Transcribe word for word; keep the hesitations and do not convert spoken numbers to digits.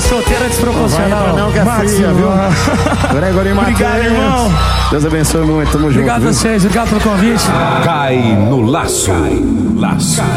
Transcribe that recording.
solteiro é desproporcional. Não, não, que é Máximo, fria, viu? Gregory Matheus. Obrigado, irmão. Deus abençoe muito, tamo junto. Obrigado a vocês, obrigado pelo convite. Cai no laço. Cai no laço.